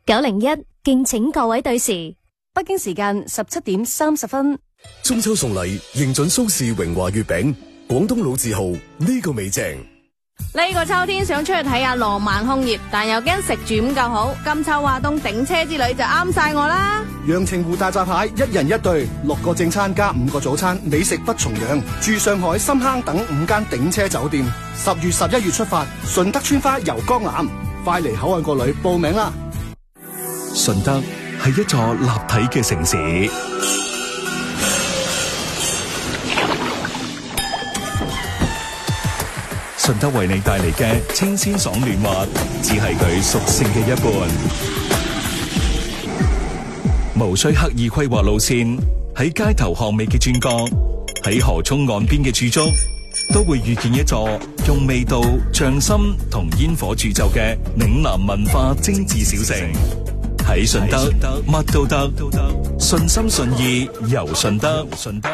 901，敬請各位對時。 北京時間17:30。 中秋送禮，認準蘇氏榮華月餅，廣東老字號，呢個味正。 呢個秋天想出去睇下浪漫空葉，但又驚食住唔夠好。金秋華東頂車之旅就啱晒我啦！ 陽澄湖大閘蟹1人1對，6個正餐加5個早餐，美食不重樣。住上海、深坑等5間頂車酒店。10月11月出發，順德村花遊江南，快嚟口岸個旅報名啦！ 順德係一座立體嘅城市，順德為你帶嚟嘅清鮮爽嫩滑，只係佢屬性嘅一半。無需刻意規劃路線，喺街頭巷尾嘅轉角，喺河涌岸邊嘅駐足，都會遇見一座用味道、匠心同煙火鑄就嘅嶺南文化精緻小城。喺順德，乜都得，順心順意遊順德。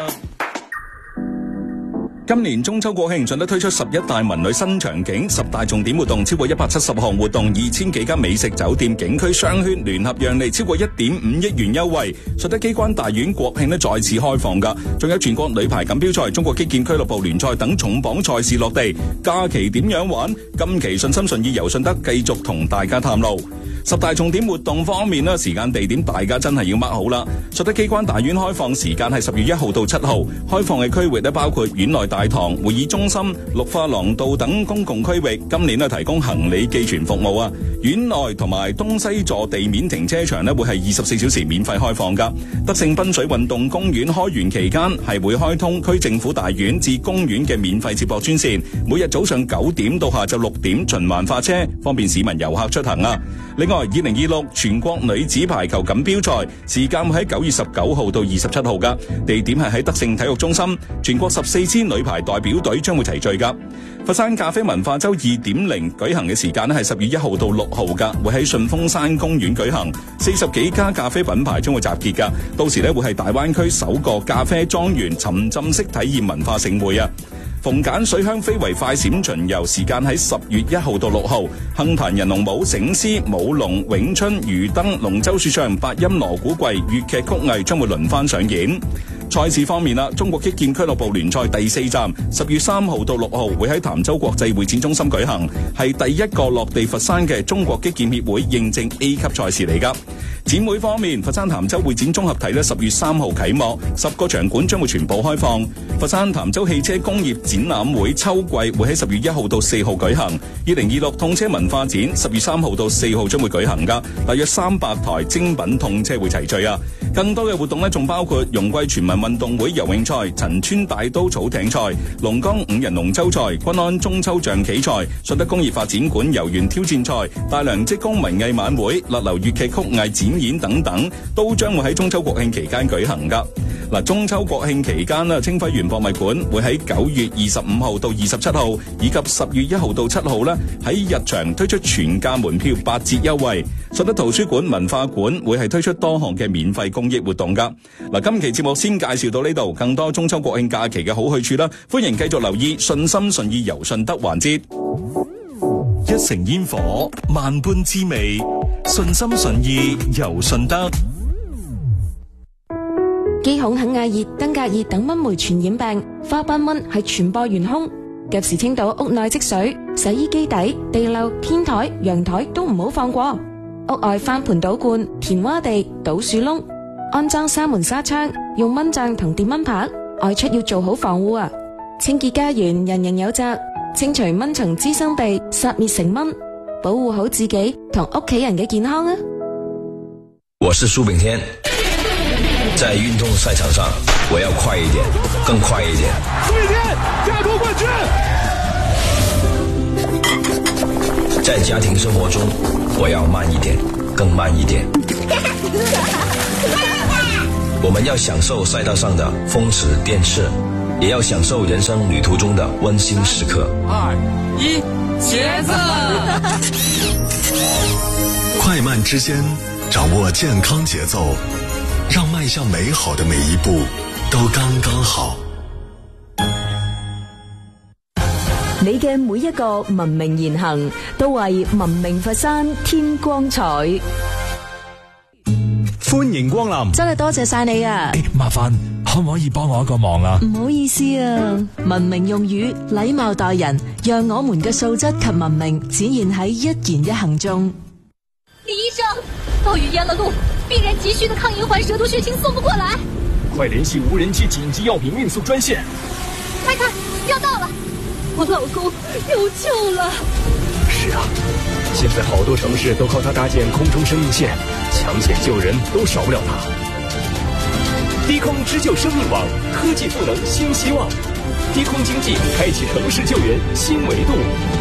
今年中秋國慶，順德推出11大文旅新場景，10大重點活動，超過170項活動，2000幾間美食酒店景區商圈聯合讓利超過1.5億元優惠。順德機關大院國慶呢再次開放㗎，仲有全國女排錦標賽、中國擊劍俱樂部聯賽等重磅賽事落地。假期點樣玩？今期順心順意遊順德繼續同大家探路。10大重點活動方面呢，時間地點大家真係要 mark 好啦。順德機關大院開放時間係10月1號到7號，開放嘅區域呢包括院內大堂、會議中心、綠化廊道等公共區域。今年呢提供行李寄存服務啊。院內同埋東西座地面停車場呢會係24小時免費開放噶。德勝濱水運動公園開園期間係會開通區政府大院至公園嘅免費接駁專線，每日早上9點到下晝6點循環發車，方便市民遊客出行啊。另外，2026全國女子排球錦標賽時間會喺9月19號到27號噶，地點係喺德勝體育中心，全國14支女排代表隊將會齊聚噶。佛山咖啡文化周2.0舉行嘅時間係10月1號到6號噶，會喺順峰山公園舉行，40幾家咖啡品牌將會集結噶，到時會係大灣區首個咖啡莊園沉浸式體驗文化盛會啊！逢簡水鄉非遺快閃巡遊時間喺10月1號到6號，杏壇人龍舞、醒獅、舞龍、詠春、魚燈、龍舟說唱、八音鑼鼓櫃、粵劇曲藝將會輪番上演。賽事方面啦，中國擊劍俱樂部聯賽第4站10月3號到6號會喺潭州國際會展中心舉行，係第一個落地佛山嘅中國擊劍協會認證 A 級賽事嚟噶。展會方面，佛山潭州會展綜合體10月3號啟幕，10個場館將會全部開放。佛山潭州汽車工業展覽會秋季會喺10月1號到4號舉行，2026痛車文化展10月3號到4號將會舉行噶，大約300台精品痛車會齊聚啊！更多嘅活動呢，仲包括容桂全民運動會游泳賽、陳村大刀草艇賽、龍崗5人龍舟賽、均安中秋象棋賽、順德工業發展館游園挑戰賽、大良職工文藝晚會、勒流粵劇曲藝展演等等，都將會喺中秋國慶期間舉行噶。嗱，中秋國慶期間啦，清暉園博物館會喺9月25號到27號，以及10月1號到7號咧，喺日場推出全價門票8折優惠。順德圖書館文化館會係推出多項嘅免費公益活動噶。嗱，今期節目先介紹到呢度，更多中秋國慶假期嘅好去處啦，歡迎繼續留意順心順意遊順德環節。 一城煙火，萬般滋味，順心順意遊順德。 肌孔肯亞熱、登革熱等蚊媒傳染病，花斑蚊係傳播元兇。及時清倒屋內積水，洗衣機底、地漏、天台、陽台都唔好放過。屋外翻盆倒罐、填窪地、倒樹窿，安裝紗門紗窗，用蚊帳同電蚊拍。外出要做好防護啊！清潔家園，人人有責。清除蚊蟲滋生地，殺滅成蚊，保護好自己同屋企人嘅健康啊！ 我是蘇炳添。在運動賽場上，我要快一點，更快一點。蘇炳添，亞洲冠軍。在家庭生活中，我要慢一點，更慢一點。我們要享受賽道上的風馳電掣，也要享受人生旅途中的溫馨時刻。2、1，茄子。 快慢之間，掌握健康節奏。讓邁向美好的每一步都剛剛好。 你嘅每一個文明言行，都為文明佛山添光彩。 歡迎光臨。 真係多謝晒你啊！ 麻煩可唔可以幫我一個忙啊？ 唔好意思啊，文明用語，禮貌待人，讓我們嘅素質及文明展現喺一言一行中。 李醫生，暴雨淹了路，病人急需的抗银環蛇毒血清送不過來， 快聯繫無人機緊急藥品運送專線。 快看，要到了，我老公有救了。 是啊，現在好多城市都靠它搭建空中生命線，搶險救人都少不了它。低空支救生命網，科技賦能新希望。低空經濟開啟城市救援新維度。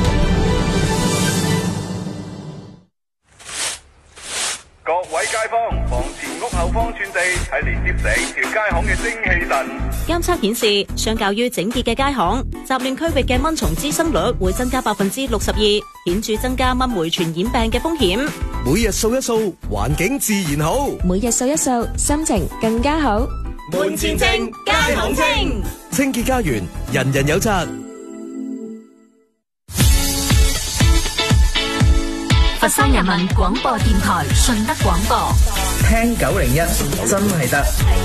各位街坊，房前屋後方寸地係連接整條街巷嘅精氣神。 監測顯示，相較於整潔嘅街巷，雜亂區域嘅蚊蟲滋生率會增加62%，顯著增加蚊媒傳染病嘅風險。 每日掃一掃，環境自然好； 每日掃一掃，心情更加好。 門前清，街巷清， 清潔家園，人人有責。 佛山人民廣播電台順德廣播， 聽901真係得。